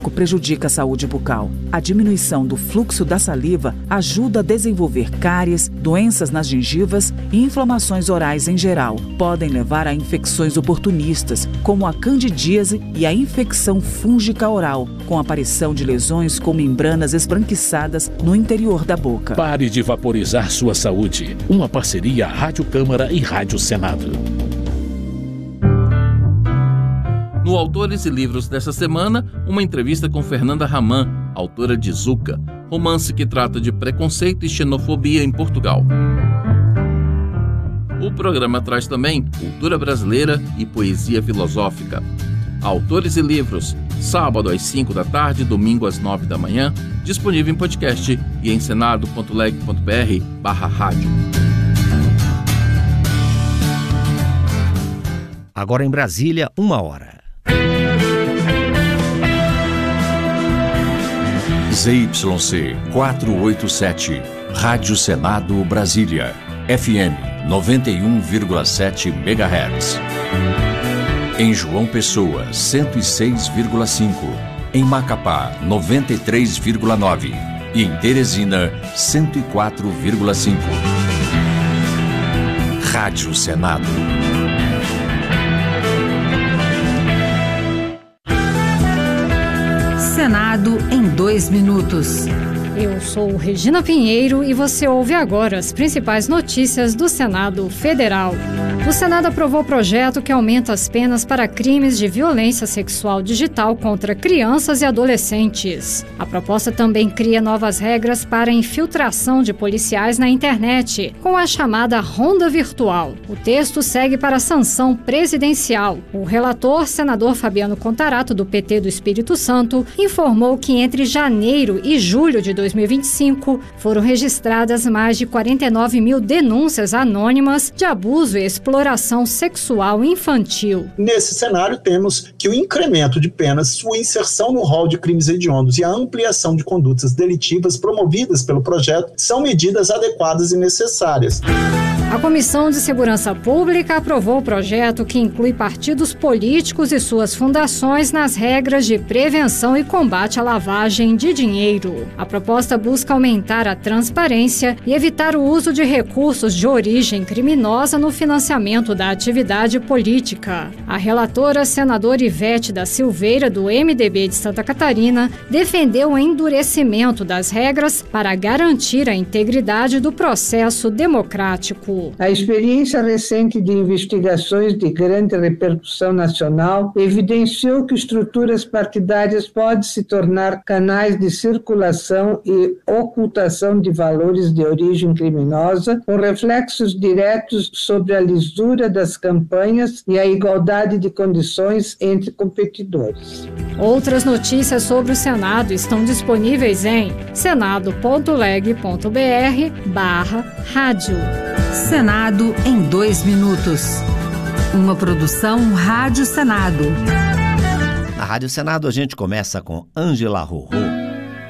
prejudica a saúde bucal. A diminuição do fluxo da saliva ajuda a desenvolver cáries, doenças nas gengivas e inflamações orais em geral. Podem levar a infecções oportunistas, como a candidíase e a infecção fúngica oral, com aparição de lesões com membranas esbranquiçadas no interior da boca. Pare de vaporizar sua saúde. Uma parceria Rádio Câmara e Rádio Senado. No Autores e Livros dessa semana, uma entrevista com Fernanda Raman, autora de Zucca, romance que trata de preconceito e xenofobia em Portugal. O programa traz também cultura brasileira e poesia filosófica. Autores e Livros, sábado às 5 da tarde, domingo às 9 da manhã, disponível em podcast e em senado.leg.br/rádio. Agora em Brasília, 1h. ZYC 487, Rádio Senado Brasília, FM 91,7 MHz. Em João Pessoa, 106,5. Em Macapá, 93,9. E em Teresina, 104,5. Rádio Senado. Senado em 2 minutos. Eu sou Regina Pinheiro e você ouve agora as principais notícias do Senado Federal. O Senado aprovou o projeto que aumenta as penas para crimes de violência sexual digital contra crianças e adolescentes. A proposta também cria novas regras para a infiltração de policiais na internet, com a chamada ronda virtual. O texto segue para a sanção presidencial. O relator, senador Fabiano Contarato, do PT do Espírito Santo, informou que entre janeiro e julho de 2025 foram registradas mais de 49 mil denúncias anônimas de abuso e exploração sexual infantil. Nesse cenário, temos que o incremento de penas, sua inserção no rol de crimes hediondos e a ampliação de condutas delitivas promovidas pelo projeto são medidas adequadas e necessárias. A Comissão de Segurança Pública aprovou o projeto que inclui partidos políticos e suas fundações nas regras de prevenção e combate à lavagem de dinheiro. A proposta busca aumentar a transparência e evitar o uso de recursos de origem criminosa no financiamento da atividade política. A relatora, senadora Ivete da Silveira, do MDB de Santa Catarina, defendeu o endurecimento das regras para garantir a integridade do processo democrático. A experiência recente de investigações de grande repercussão nacional evidenciou que estruturas partidárias podem se tornar canais de circulação e ocultação de valores de origem criminosa, com reflexos diretos sobre a lisura das campanhas e a igualdade de condições entre competidores. Outras notícias sobre o Senado estão disponíveis em senado.leg.br/rádio. Senado em 2 minutos. Uma produção Rádio Senado. Na Rádio Senado a gente começa com Ângela Rorô.